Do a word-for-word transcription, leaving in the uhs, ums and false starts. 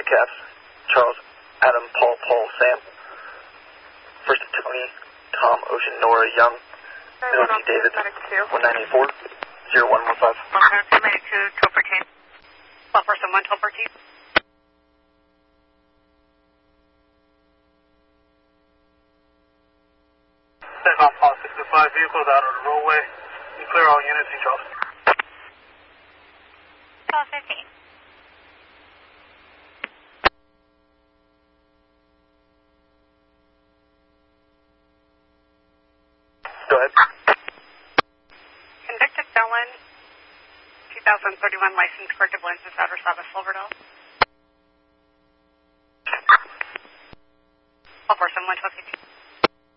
Caps. Charles, Adam, Paul, Paul, Sam. First Tony, Tom, Ocean, Nora, Young. Middle T, David. one nine eight four, zero one one five. one two eight two, twelve fourteen. Call person one, twelve fourteen. Take off Paul six five, vehicles out of the roadway. You clear all units in Charles. twelve fifteen. Go ahead. Convicted felon, two thousand thirty-one license, corrective lenses, outer Sabbath, Silverdale. Call person one, twelve fifteen.